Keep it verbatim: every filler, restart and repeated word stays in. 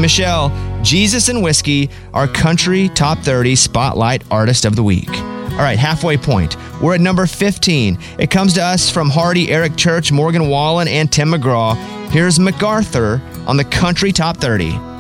Michelle, Jesus and Whiskey, our country top thirty Spotlight Artist of the Week. All right, halfway point. We're at number fifteen. It comes to us from Hardy, Eric Church, Morgan Wallen, and Tim McGraw. Here's MacArthur on the country top thirty.